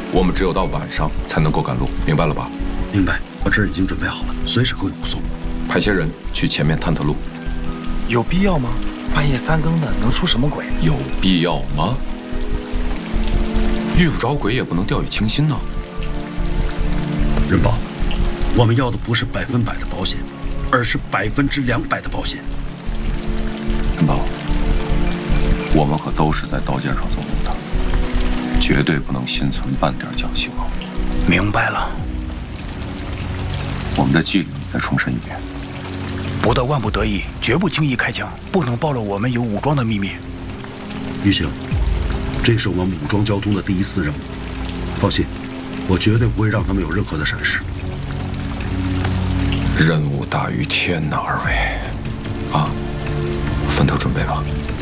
我们只有到晚上才能够赶路，明白了吧？ 明白，我这儿已经准备好了，随时可以护送。 派些人去前面探探路。 有必要吗？半夜3更的，能出什么鬼？ 有必要吗？遇不着鬼也不能掉以轻心呐。 任宝，我们要的不是100%的保险，而是200%的保险。 任宝，我们可都是在刀尖上走路的，绝对不能心存半点侥幸啊！ 明白了。 我们的纪律你再重申一遍。 不到万不得已，绝不轻易开枪，不能暴露我们有武装的秘密。 玉行，这是我们武装交通的第一次任务，放心，我绝对不会让他们有任何的闪失。 任务大于天呐，二位，啊，分头准备吧。